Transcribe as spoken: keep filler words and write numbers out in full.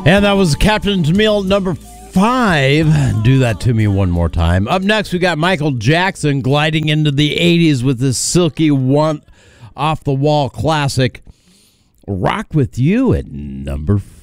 And that was Captain's Meal number five. Do that to me one more time. Up next, we got Michael Jackson gliding into the eighties with this silky one off-the-wall classic, Rock With You at number four.